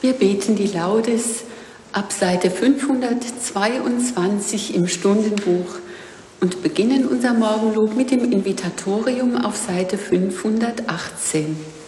Wir beten die Laudes ab Seite 522 im Stundenbuch und beginnen unser Morgenlob mit dem Invitatorium auf Seite 518.